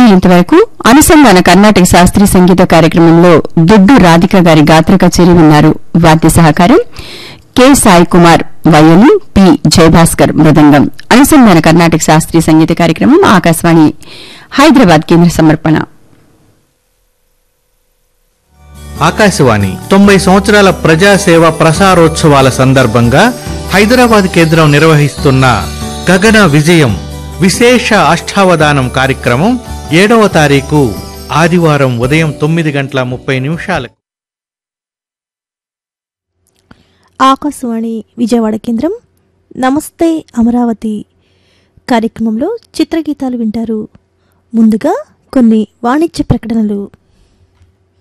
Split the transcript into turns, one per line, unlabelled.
మీరు ఇంతవరకు అనుసంధాన కర్ణాటక శాస్త్రీయ సంగీత కార్యక్రమంలో దుడ్డు రాధిక గారి గాత్ర కచేరీ విన్నారు. వాద్య సహకారం K Sai Kumar violin, P Jayabhaskar మృదంగం. అనుసంధాన కర్ణాటక శాస్త్రీయ సంగీత కార్యక్రమం ఆకాశవాణి హైదరాబాద్ కేంద్ర సమర్పణ.
ఆకాశవాణి 90 సంవత్సరాల ప్రజాసేవ ప్రసారోత్సవాల సందర్భంగా హైదరాబాద్ కేంద్రం నిర్వహిస్తున్న గగన విజయం విశేష అష్టావధానం కార్యక్రమం 7వ తారీఖు ఆదివారం ఉదయం 9:30
ఆకాశవాణి విజయవాడ కేంద్రం నమస్తే అమరావతి కార్యక్రమంలో చిత్రగీతాలు వింటారు. ముందుగా కొన్ని వాణిజ్య ప్రకటనలు.